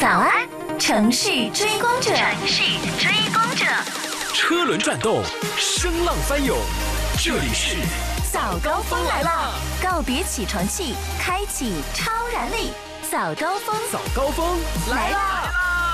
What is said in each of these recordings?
早安，城市追光者。 车轮转动，声浪翻涌，这里是早高峰来了，告别起床气，开启超燃力。早高峰， 早高峰来啦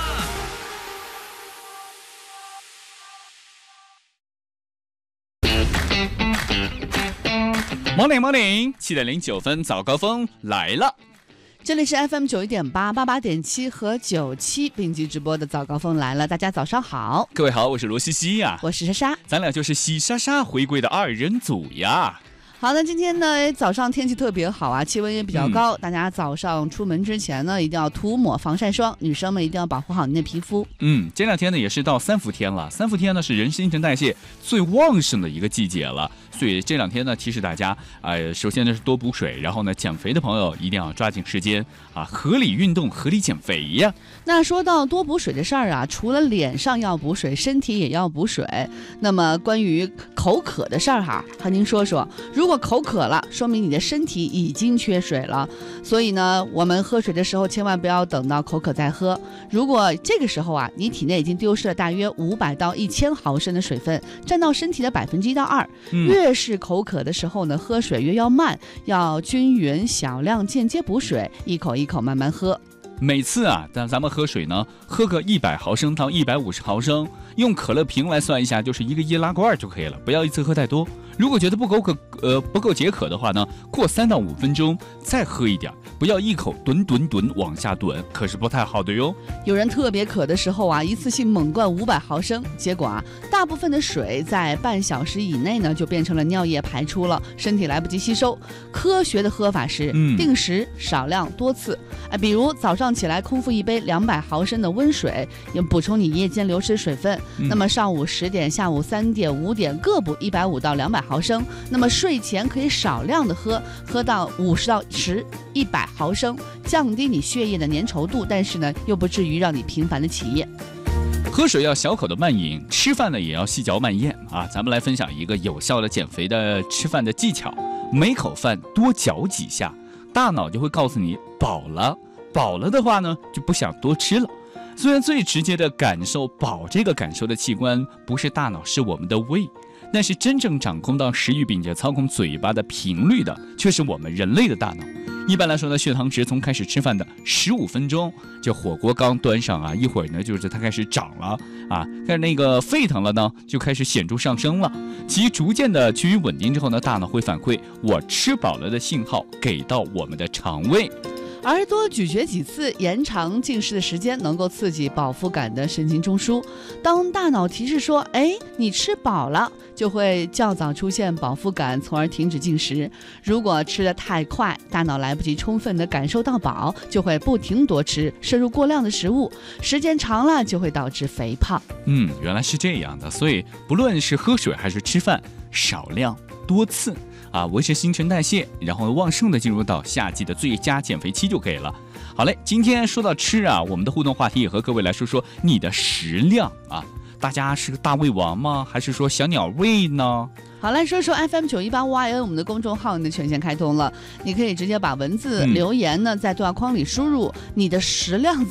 ！Morning， 7:09，早高峰来了。 这里是 FM 91.8、88.7和97并机直播的早高峰来了，大家早上好。 各位好，我是罗西西呀， 我是莎莎， 咱俩就是西莎莎回归的二人组呀。 好的，今天呢早上天气特别好啊，气温也比较高，大家早上出门之前呢一定要涂抹防晒霜，女生们一定要保护好您的皮肤。 这两天呢也是到三伏天了，三伏天呢是人新陈代谢最旺盛的一个季节了，所以这两天呢提示大家，首先呢是多补水，然后呢减肥的朋友一定要抓紧时间啊，合理运动，合理减肥呀。 那说到多补水的事儿啊，除了脸上要补水，身体也要补水。那么关于口渴的事儿哈，和您说说，如果口渴了，说明你的身体已经缺水了。所以呢，我们喝水的时候千万不要等到口渴再喝。如果这个时候啊，你体内已经丢失了大约500到1000毫升的水分，占到身体的1%到2%。越是口渴的时候呢，喝水越要慢，要均匀小量间接补水，一口一口慢慢喝。 每次啊，咱们喝水呢，喝个100毫升到150毫升，用可乐瓶来算一下，就是一个易拉罐就可以了，不要一次喝太多。如果觉得不够解渴的话呢，过3到5分钟再喝一点，不要一口吨往下吨，可是不太好的哟。 有人特别渴的时候啊，一次性猛灌500毫升，结果啊，大部分的水在半小时以内呢就变成了尿液排出了，身体来不及吸收。科学的喝法是定时少量多次，比如早上起来空腹一杯200毫升的温水，也补充你夜间流失水分。那么上午10点、下午3点、5点各补150到200毫升。那么睡前可以少量的喝到50到100毫升，降低你血液的粘稠度，但是呢又不至于让你频繁的起夜。 喝水要小口的慢饮，吃饭呢也要细嚼慢咽啊。咱们来分享一个有效的减肥的吃饭的技巧，每口饭多嚼几下，大脑就会告诉你饱了，饱了的话呢就不想多吃了。虽然最直接的感受饱这个感受的器官不是大脑，是我们的胃，但是真正掌控到食欲并且操控嘴巴的频率的却是我们人类的大脑。一般来说呢，血糖值从开始吃饭的15分钟，就火锅刚端上啊，一会儿呢就是它开始涨了啊，但是那个沸腾了呢就开始显著上升了，其逐渐的趋于稳定之后呢，大脑会反馈我吃饱了的信号给到我们的肠胃。 而多咀嚼几次，延长进食的时间，能够刺激饱腹感的神经中枢。当大脑提示说你吃饱了，就会较早出现饱腹感，从而停止进食。如果吃得太快，大脑来不及充分的感受到饱，就会不停多吃，摄入过量的食物，时间长了就会导致肥胖。 原来是这样的，所以不论是喝水还是吃饭，少量多次啊，维持新陈代谢，然后旺盛的进入到夏季的最佳减肥期就可以了。好嘞，今天说到吃啊，我们的互动话题也和各位来说说你的食量啊，大家是个大胃王吗？还是说小鸟胃呢？ 好，来说说 FM 918YN 我们的公众号，你的权限开通了，你可以直接把文字留言呢在对话框里输入你的食量